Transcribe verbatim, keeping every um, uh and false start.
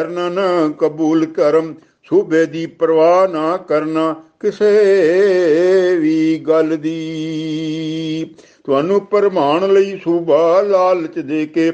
ਕਰਨਾ ਨਾ ਕਬੂਲ ਕਰਮ, ਸੂਬੇ ਦੀ ਪਰਵਾਹ ਨਾ ਕਰਨਾ ਕਿਸੇ ਵੀ ਗੱਲ ਦੀ। ਤੁਹਾਨੂੰ ਭਰਮਾਉਣ ਲਈ ਸੂਬਾ ਲਾਲਚ ਦੇ ਕੇ